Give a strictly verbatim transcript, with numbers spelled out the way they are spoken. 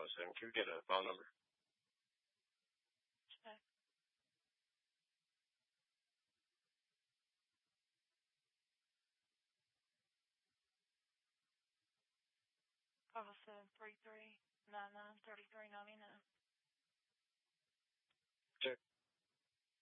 oh seven. Can we get a phone number? Okay. Five oh seven three three nine nine thirty three ninety nine.